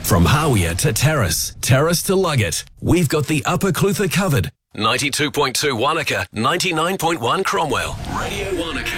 From Hawea to Terrace, Terrace to Luggett, we've got the Upper Clutha covered. 92.2 Wanaka, 99.1 Cromwell. Radio Wanaka.